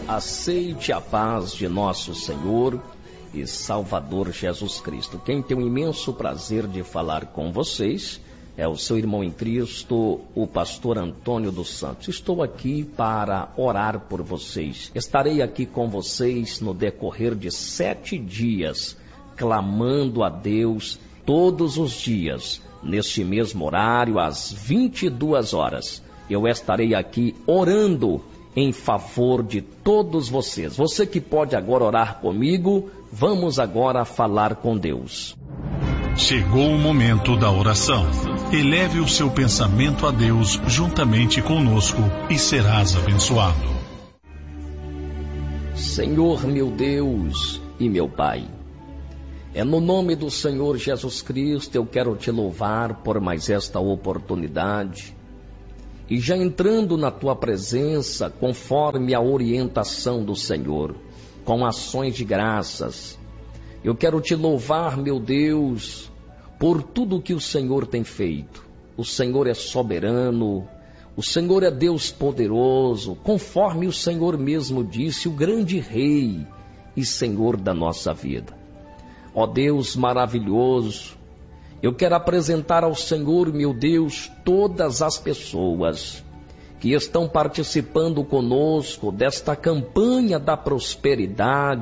Aceite a paz de nosso Senhor e Salvador Jesus Cristo. Quem tem o imenso prazer de falar com vocês é o seu irmão em Cristo, o pastor Antônio dos Santos. Estou aqui para orar por vocês. Estarei aqui com vocês no decorrer de 7 dias, clamando a Deus todos os dias, neste mesmo horário, às 22 horas. Eu estarei aqui orando em favor de todos vocês. Você que pode agora orar comigo, vamos agora falar com Deus. Chegou o momento da oração. Eleve o seu pensamento a Deus juntamente conosco e serás abençoado. Senhor meu Deus e meu Pai, é no nome do Senhor Jesus Cristo eu quero te louvar por mais esta oportunidade. E já entrando na tua presença, conforme a orientação do Senhor, com ações de graças, eu quero te louvar, meu Deus, por tudo que o Senhor tem feito. O Senhor é soberano, o Senhor é Deus poderoso, conforme o Senhor mesmo disse, o grande Rei e Senhor da nossa vida. Ó Deus maravilhoso, eu quero apresentar ao Senhor, meu Deus, todas as pessoas que estão participando conosco desta campanha da prosperidade,